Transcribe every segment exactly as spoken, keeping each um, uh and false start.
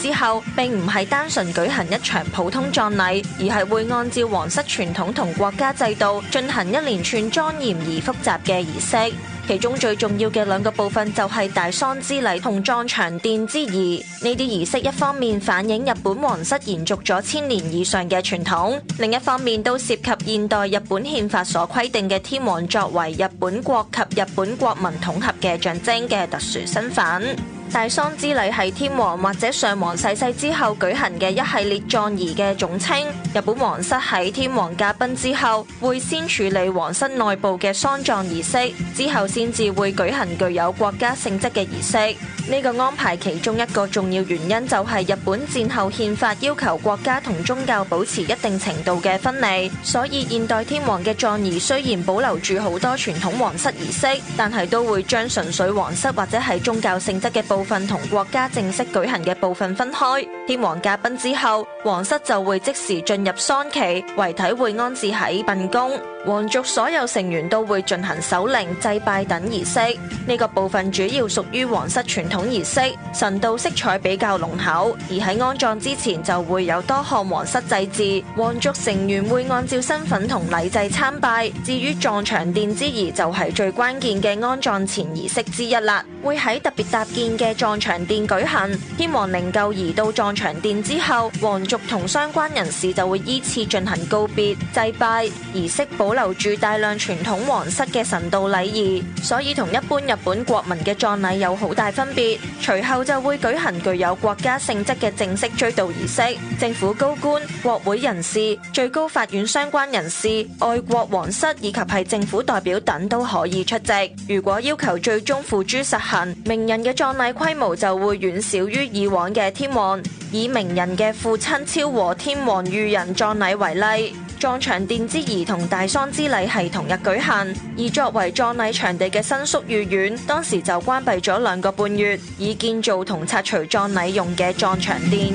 之後，並唔係單純舉行一場普通葬禮，而係會按照皇室傳統同國家制度進行一連串莊嚴而複雜嘅儀式。其中最重要嘅兩個部分就係大喪之禮同葬場奠之儀。呢啲儀式一方面反映日本皇室延續咗千年以上嘅傳統，另一方面都涉及現代日本憲法所規定嘅天皇作為日本國及日本國民統合嘅象徵嘅特殊身份。大喪之禮係天皇或者上皇逝世之後舉行嘅一系列葬儀嘅總稱。日本皇室喺天皇駕崩之後，會先處理皇室內部嘅喪葬儀式，之後先至會舉行具有國家性質嘅儀式。呢個安排其中一個重要原因就係日本戰後憲法要求國家同宗教保持一定程度嘅分離，所以現代天皇嘅葬儀雖然保留住好多傳統皇室儀式，但係都會將純粹皇室或者係宗教性質嘅部分同國家正式舉行嘅部分分開。天皇駕崩之後，皇室就會即時進入喪期，遺體會安置喺殯宮，皇族所有成員都會進行守靈、祭拜等儀式。呢個部分主要屬於皇室傳統儀式，神道色彩比較濃厚。而喺安葬之前就會有多項皇室祭祀，皇族成員會按照身份同禮制參拜。至於葬場奠之儀就係最關鍵嘅安葬前儀式之一啦，會喺特別搭建嘅葬場殿舉行。天皇靈柩移到葬場殿之後，皇族同相關人士就會依次進行告別、祭拜儀式，保留住大量傳統皇室嘅神道禮儀，所以同一般日本國民嘅葬禮有好大分別。隨後就會舉行具有國家性質嘅正式追悼儀式，政府高官、國會人士、最高法院相關人士、外國皇室以及係政府代表等都可以出席。如果要求最終付諸實行，名人嘅葬禮規模就會遠少於以往嘅天皇。以名人嘅父親昭和天皇裕仁葬禮為例，葬場奠之儀同大喪之禮係同日舉行，而作為葬禮場地嘅新宿御苑，當時就關閉咗兩個半月，以建造同拆除葬禮用嘅葬場殿。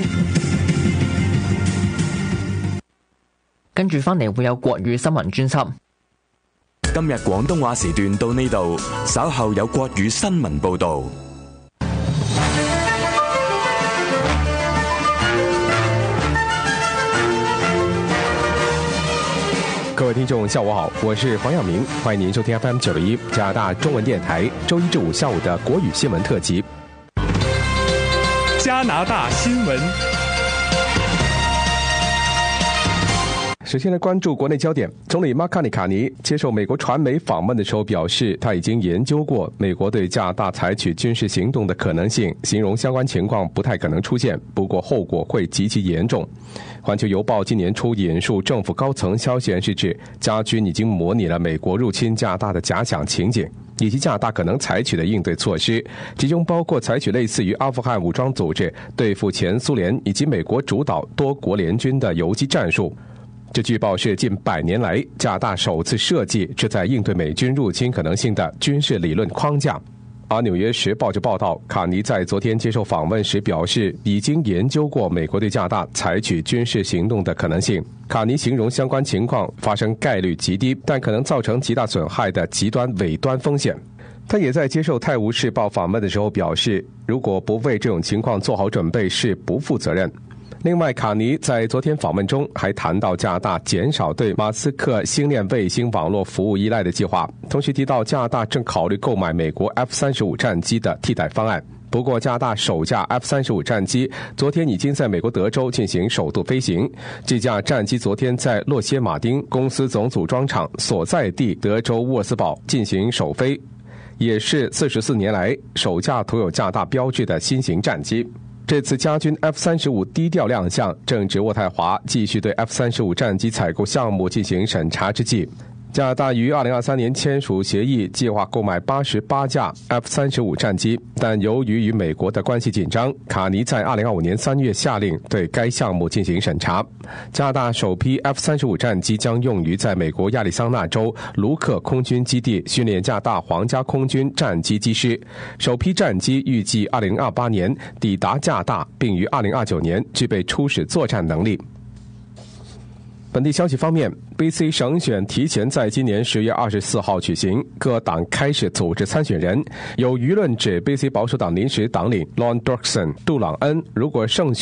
跟住翻嚟會有國語新聞專輯。 今日廣東話時段到呢度，稍後有國語新聞報導。 各位聽眾下午好，我是黃耀明，歡迎您收聽 F M 九十一加拿大中文電台周一至五下午的國語新聞特輯。 加拿大新聞， 首先來關注國內焦點。總理馬卡尼卡尼接受美國傳媒訪問的時候表示，他已經研究過美國對加拿大採取軍事行動的可能性，形容相關情況不太可能出現，不過後果會極其嚴重。環球郵報今年初引述政府高層消息人士指，加軍已經模擬了美國入侵加拿大的假想情景，以及加拿大可能採取的應對措施，其中包括採取類似於阿富汗武裝組織對付前蘇聯以及美國主導多國聯軍的游擊戰術。這據報是近百年來加拿大首次設計旨在應對美軍入侵可能性的軍事理論框架。而《紐約時報》就報道，卡尼在昨天接受訪問時表示，已經研究過美國對加拿大採取軍事行動的可能性。卡尼形容相關情況發生概率極低，但可能造成極大損害的極端尾端風險。他也在接受《泰晤士報》訪問的時候表示，如果不為這種情況做好準備，是不負責任。另外，卡尼在昨天訪問中還談到加拿大減少對馬斯克星鏈衛星網絡服務依賴的計劃，同時提到加拿大正考慮購買美國 F 三十五戰機的替代方案。不過，加拿大首架 F 三十五戰機昨天已經在美國德州進行首度飛行。這架戰機昨天在洛歇馬丁公司總組裝廠所在地德州沃斯堡進行首飛，也是四十四年來首架塗有加拿大標誌的新型戰機。這次加軍 F 三十五低調亮相，正值渥太華繼續對 F 三十五戰機採購項目進行審查之際。加拿大於二零二三年簽署協議，計劃購買八十八架 F 三十五戰機，但由於與美國的關係緊張，卡尼在二零二五年三月下令對該項目進行審查。加拿大首批 F 三十五戰機將用於在美國亞利桑那州盧克空軍基地訓練加拿大皇家空軍戰機機師。首批戰機預計二零二八年抵達加拿大，並於二零二九年具備初始作戰能力。本地消息方面 ，B C 省選提前在今年十月二十四號舉行，各黨開始組織參選人。有輿論指 B C 保守黨臨時黨領 Lon Dorkson 杜朗恩如果勝選